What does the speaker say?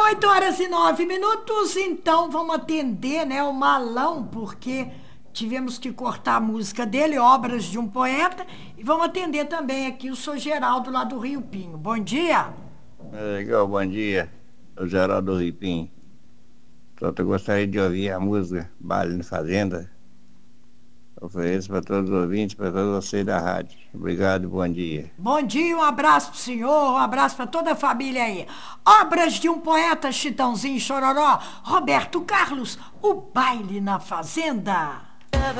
8h09, então vamos atender, né, o Malão, porque tivemos que cortar a música dele, Obras de um Poeta, e vamos atender também aqui o Sr. Geraldo lá do Rio Pinho. Bom dia. Legal, bom dia. O Geraldo Ripim. Só eu gostaria de ouvir a música Baile na Fazenda. Ofereço para todos os ouvintes, para todos vocês da rádio. Obrigado, bom dia. Bom dia, um abraço pro senhor, um abraço para toda a família aí. Obras de um Poeta, Chitãozinho Chororó, Roberto Carlos, o Baile na Fazenda.